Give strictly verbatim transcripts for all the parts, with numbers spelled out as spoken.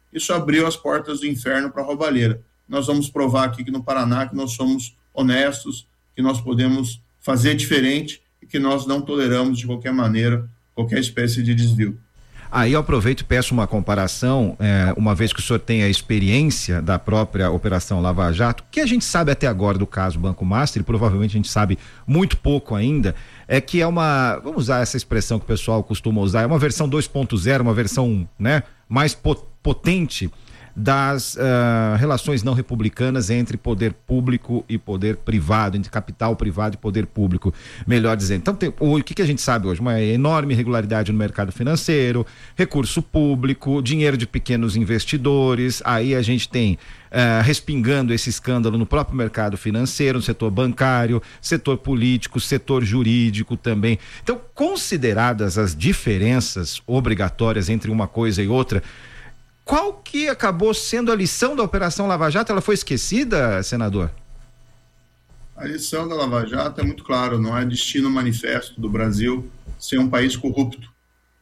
isso abriu as portas do inferno para a roubalheira. Nós vamos provar aqui que no Paraná que nós somos honestos, que nós podemos fazer diferente e que nós não toleramos de qualquer maneira qualquer espécie de desvio. Aí eu aproveito e peço uma comparação, é, uma vez que o senhor tem a experiência da própria Operação Lava Jato, que a gente sabe até agora do caso Banco Master, e provavelmente a gente sabe muito pouco ainda, é que é uma, vamos usar essa expressão que o pessoal costuma usar, é uma versão dois ponto zero, uma versão, né, mais potente das uh, relações não republicanas entre poder público e poder privado, entre capital privado e poder público, melhor dizendo. Então, tem, o, o que, que a gente sabe hoje? Uma enorme irregularidade no mercado financeiro, recurso público, dinheiro de pequenos investidores, aí a gente tem uh, respingando esse escândalo no próprio mercado financeiro, no setor bancário, setor político, setor jurídico também. Então, consideradas as diferenças obrigatórias entre uma coisa e outra, qual que acabou sendo a lição da Operação Lava Jato? Ela foi esquecida, senador? A lição da Lava Jato é muito clara, não é destino manifesto do Brasil ser um país corrupto.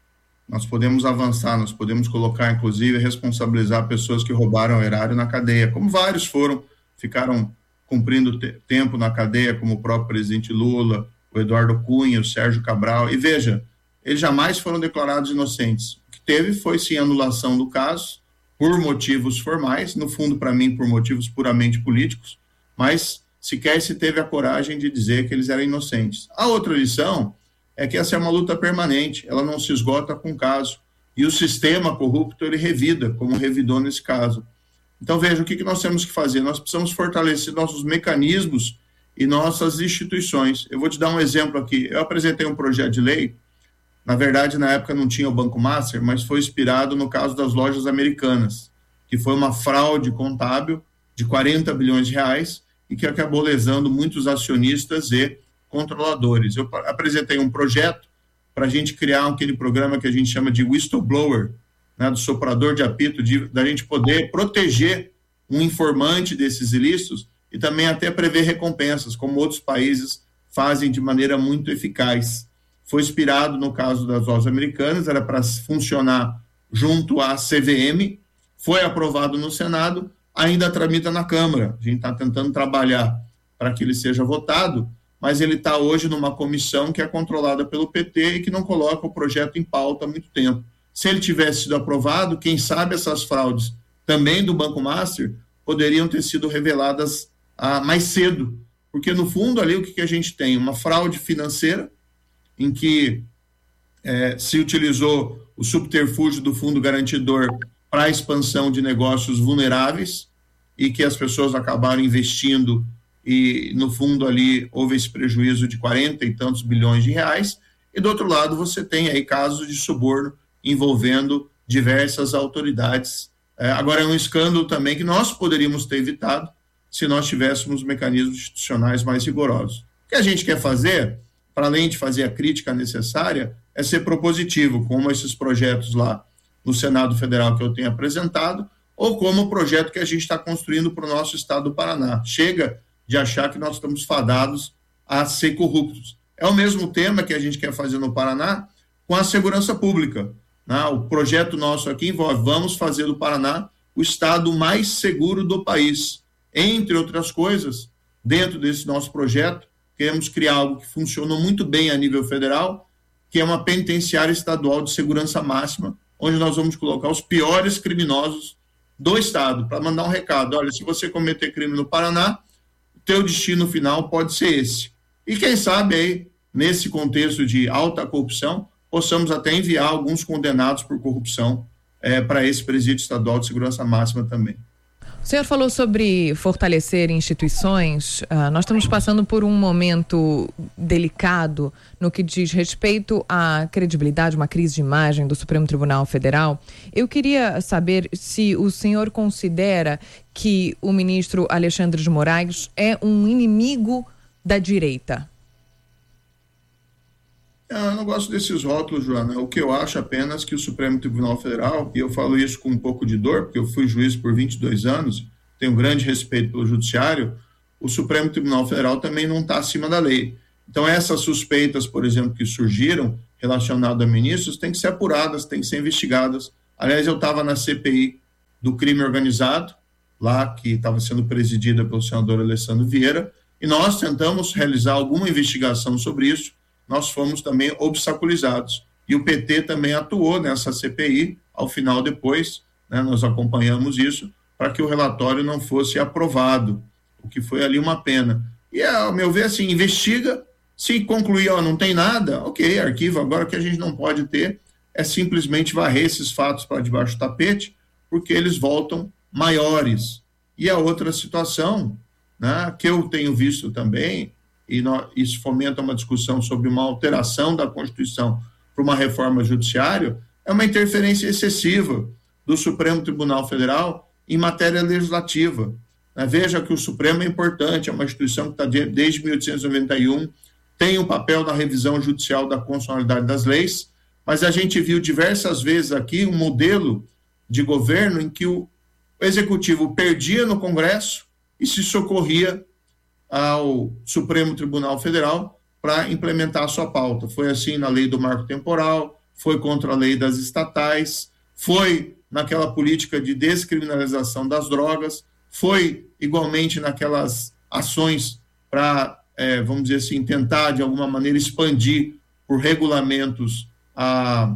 Nós podemos avançar, nós podemos colocar, inclusive, responsabilizar pessoas que roubaram o erário na cadeia, como vários foram, ficaram cumprindo te- tempo na cadeia, como o próprio presidente Lula, o Eduardo Cunha, o Sérgio Cabral, e veja, eles jamais foram declarados inocentes. O que teve foi, sim, anulação do caso, por motivos formais, no fundo, para mim, por motivos puramente políticos, mas sequer se teve a coragem de dizer que eles eram inocentes. A outra lição é que essa é uma luta permanente, ela não se esgota com o caso, e o sistema corrupto, ele revida, como revidou nesse caso. Então, veja, o que, que nós temos que fazer? Nós precisamos fortalecer nossos mecanismos e nossas instituições. Eu vou te dar um exemplo aqui. Eu apresentei um projeto de lei. Na verdade, na época não tinha o Banco Master, mas foi inspirado no caso das lojas americanas, que foi uma fraude contábil de quarenta bilhões de reais e que acabou lesando muitos acionistas e controladores. Eu apresentei um projeto para a gente criar aquele programa que a gente chama de whistleblower, né, do soprador de apito, de, da gente poder proteger um informante desses ilícitos e também até prever recompensas, como outros países fazem de maneira muito eficaz. Foi inspirado no caso das lojas americanas, era para funcionar junto à C V M, foi aprovado no Senado, ainda tramita na Câmara. A gente está tentando trabalhar para que ele seja votado, mas ele está hoje numa comissão que é controlada pelo P T e que não coloca o projeto em pauta há muito tempo. Se ele tivesse sido aprovado, quem sabe essas fraudes também do Banco Master poderiam ter sido reveladas ah, mais cedo, porque no fundo ali o que, que a gente tem? Uma fraude financeira, em que eh, se utilizou o subterfúgio do fundo garantidor para a expansão de negócios vulneráveis e que as pessoas acabaram investindo e, no fundo, ali houve esse prejuízo de quarenta e tantos bilhões de reais. E, do outro lado, você tem aí casos de suborno envolvendo diversas autoridades. Eh, agora, é um escândalo também que nós poderíamos ter evitado se nós tivéssemos mecanismos institucionais mais rigorosos. O que a gente quer fazer, para além de fazer a crítica necessária, é ser propositivo, como esses projetos lá no Senado Federal que eu tenho apresentado, ou como o projeto que a gente está construindo para o nosso estado do Paraná. Chega de achar que nós estamos fadados a ser corruptos. É o mesmo tema que a gente quer fazer no Paraná com a segurança pública, né? O projeto nosso aqui envolve, vamos fazer do Paraná o estado mais seguro do país. Entre outras coisas, dentro desse nosso projeto, queremos criar algo que funcionou muito bem a nível federal, que é uma penitenciária estadual de segurança máxima, onde nós vamos colocar os piores criminosos do estado, para mandar um recado: olha, se você cometer crime no Paraná, o teu destino final pode ser esse. E quem sabe aí, nesse contexto de alta corrupção, possamos até enviar alguns condenados por corrupção é, para esse presídio estadual de segurança máxima também. O senhor falou sobre fortalecer instituições. Uh, nós estamos passando por um momento delicado no que diz respeito à credibilidade, uma crise de imagem do Supremo Tribunal Federal. Eu queria saber se o senhor considera que o ministro Alexandre de Moraes é um inimigo da direita. Eu não gosto desses rótulos, Joana. O que eu acho apenas que o Supremo Tribunal Federal, e eu falo isso com um pouco de dor, porque eu fui juiz por vinte e dois anos, tenho grande respeito pelo judiciário, o Supremo Tribunal Federal também não está acima da lei. Então essas suspeitas, por exemplo, que surgiram relacionadas a ministros, têm que ser apuradas, têm que ser investigadas. Aliás, eu estava na C P I do crime organizado, lá que estava sendo presidida pelo senador Alessandro Vieira, e nós tentamos realizar alguma investigação sobre isso, nós fomos também obstaculizados. E o P T também atuou nessa C P I, ao final depois, né, nós acompanhamos isso, para que o relatório não fosse aprovado, o que foi ali uma pena. E, ao meu ver, assim, investiga, se concluir, ó, não tem nada, ok, arquivo. Agora o que a gente não pode ter é simplesmente varrer esses fatos para debaixo do tapete, porque eles voltam maiores. E a outra situação, né, que eu tenho visto também, e nós, isso fomenta uma discussão sobre uma alteração da Constituição para uma reforma judiciária, é uma interferência excessiva do Supremo Tribunal Federal em matéria legislativa. Veja que o Supremo é importante, é uma instituição que está desde mil oitocentos e noventa e um, tem um papel na revisão judicial da constitucionalidade das leis, mas a gente viu diversas vezes aqui um modelo de governo em que o Executivo perdia no Congresso e se socorria ao Supremo Tribunal Federal para implementar a sua pauta. Foi assim na lei do marco temporal, foi contra a lei das estatais, foi naquela política de descriminalização das drogas, foi igualmente naquelas ações para, é, vamos dizer assim, tentar de alguma maneira expandir por regulamentos a,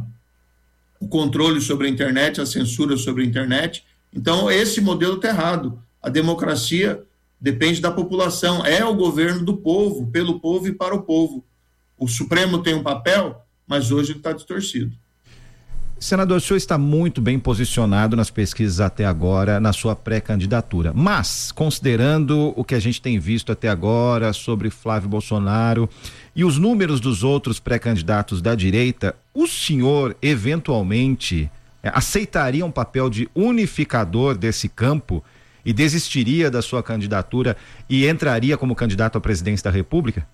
o controle sobre a internet, a censura sobre a internet. Então, esse modelo está errado. A democracia depende da população, é o governo do povo, pelo povo e para o povo. O Supremo tem um papel, mas hoje ele está distorcido. Senador, o senhor está muito bem posicionado nas pesquisas até agora, na sua pré-candidatura, mas considerando o que a gente tem visto até agora sobre Flávio Bolsonaro e os números dos outros pré-candidatos da direita, o senhor eventualmente é, aceitaria um papel de unificador desse campo e desistiria da sua candidatura e entraria como candidato à presidência da República?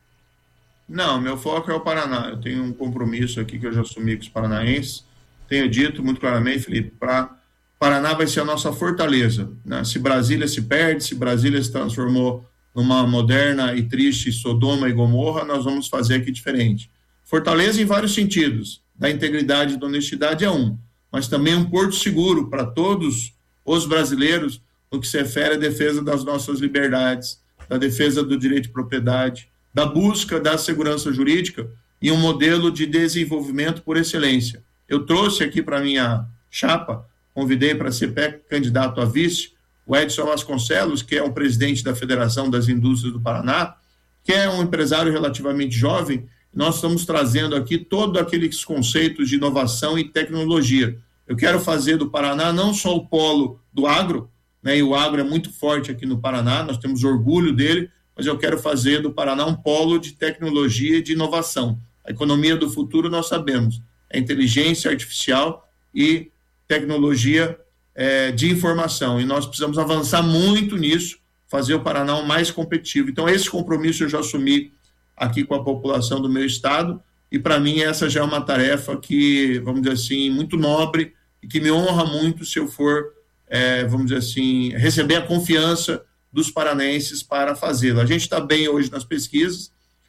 Não, meu foco é o Paraná. Eu tenho um compromisso aqui que eu já assumi com os paranaenses. Tenho dito muito claramente, Felipe, para Paraná vai ser a nossa fortaleza, né? Se Brasília se perde, se Brasília se transformou numa moderna e triste Sodoma e Gomorra, nós vamos fazer aqui diferente. Fortaleza em vários sentidos, da integridade e da honestidade é um, mas também um porto seguro para todos os brasileiros no que se refere à defesa das nossas liberdades, da defesa do direito de propriedade, da busca da segurança jurídica e um modelo de desenvolvimento por excelência. Eu trouxe aqui para minha chapa, convidei para ser candidato a vice, o Edson Vasconcelos, que é um presidente da Federação das Indústrias do Paraná, que é um empresário relativamente jovem. Nós estamos trazendo aqui todos aqueles conceitos de inovação e tecnologia. Eu quero fazer do Paraná não só o polo do agro, né, e o agro é muito forte aqui no Paraná, nós temos orgulho dele, mas eu quero fazer do Paraná um polo de tecnologia e de inovação. A economia do futuro, nós sabemos, é inteligência artificial e tecnologia é, de informação, e nós precisamos avançar muito nisso, fazer o Paraná o mais competitivo. Então, esse compromisso eu já assumi aqui com a população do meu estado, e para mim essa já é uma tarefa que, vamos dizer assim, muito nobre, e que me honra muito se eu for, é, vamos dizer assim, receber a confiança dos paranenses para fazê-lo. A gente está bem hoje nas pesquisas,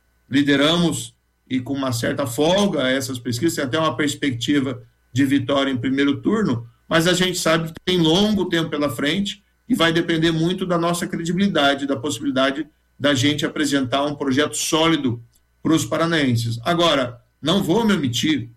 lideramos e com uma certa folga essas pesquisas, tem até uma perspectiva de vitória em primeiro turno, mas a gente sabe que tem longo tempo pela frente e vai depender muito da nossa credibilidade, da possibilidade da gente apresentar um projeto sólido para os paranaenses. Agora, não vou me omitir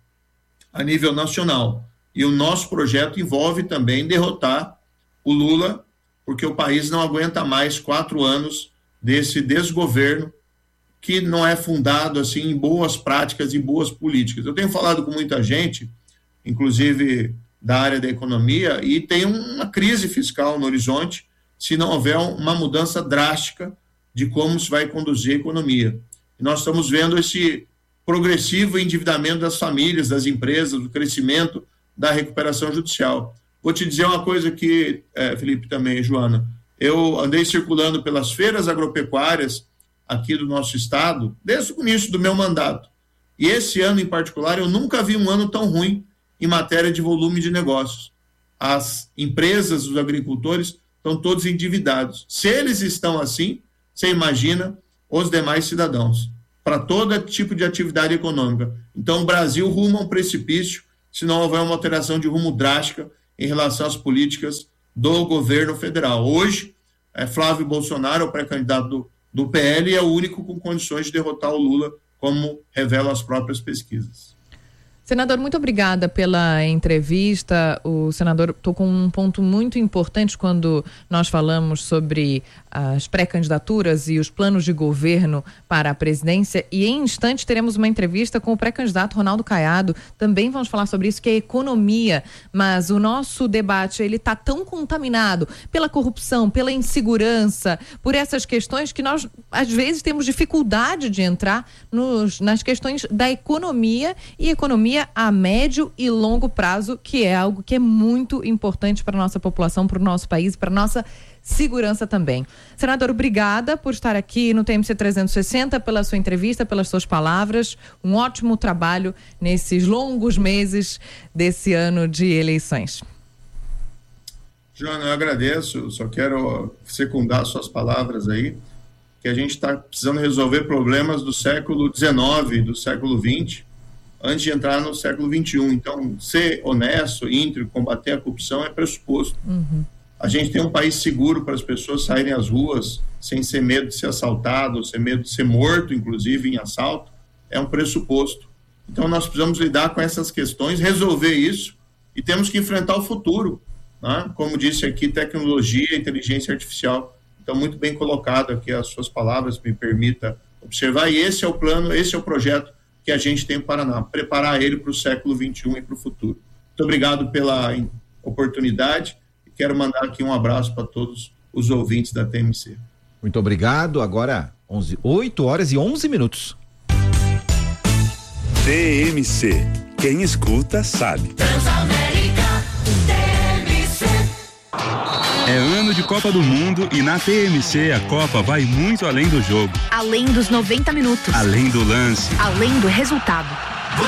a nível nacional, e o nosso projeto envolve também derrotar o Lula, porque o país não aguenta mais quatro anos desse desgoverno que não é fundado assim em boas práticas e boas políticas. Eu tenho falado com muita gente, inclusive da área da economia, e tem uma crise fiscal no horizonte se não houver uma mudança drástica de como se vai conduzir a economia. E nós estamos vendo esse progressivo endividamento das famílias, das empresas, do crescimento da recuperação judicial. Vou te dizer uma coisa que, é, Felipe, também, Joana, eu andei circulando pelas feiras agropecuárias aqui do nosso estado, desde o início do meu mandato. E esse ano, em particular, eu nunca vi um ano tão ruim em matéria de volume de negócios. As empresas, os agricultores, estão todos endividados. Se eles estão assim, você imagina os demais cidadãos, para todo tipo de atividade econômica. Então, o Brasil rumo a um precipício, se não houver uma alteração de rumo drástica em relação às políticas do governo federal. Hoje, é, Flávio Bolsonaro, o pré-candidato do, do P L, é o único com condições de derrotar o Lula, como revelam as próprias pesquisas. Senador, muito obrigada pela entrevista. O senador tocou um ponto muito importante quando nós falamos sobre as pré-candidaturas e os planos de governo para a presidência, e em instantes teremos uma entrevista com o pré-candidato Ronaldo Caiado. Também vamos falar sobre isso, que é economia, mas o nosso debate ele está tão contaminado pela corrupção, pela insegurança, por essas questões que nós às vezes temos dificuldade de entrar nos, nas questões da economia e economia a médio e longo prazo, que é algo que é muito importante para a nossa população, para o nosso país, para a nossa segurança também. Senador, obrigada por estar aqui no T M C trezentos e sessenta, pela sua entrevista, pelas suas palavras. Um ótimo trabalho nesses longos meses desse ano de eleições. Joana, eu agradeço, só quero secundar suas palavras aí, que a gente está precisando resolver problemas do século dezenove, do século vinte, antes de entrar no século vinte e um. Então, ser honesto, íntegro, combater a corrupção é pressuposto. Uhum. A gente tem um país seguro para as pessoas saírem às ruas sem ser medo de ser assaltado, sem medo de ser morto, inclusive, em assalto, é um pressuposto. Então, nós precisamos lidar com essas questões, resolver isso, e temos que enfrentar o futuro, né? Como disse aqui, tecnologia, inteligência artificial. Então, muito bem colocado aqui as suas palavras, me permita observar, e esse é o plano, esse é o projeto que a gente tem para o Paraná, preparar ele para o século vinte e um e para o futuro. Muito obrigado pela oportunidade e quero mandar aqui um abraço para todos os ouvintes da T M C. Muito obrigado. Agora, onze, oito horas e onze minutos. T M C. Quem escuta sabe. Transamérica, T M C. É ano de Copa do Mundo e na T M C a Copa vai muito além do jogo. Além dos noventa minutos. Além do lance. Além do resultado.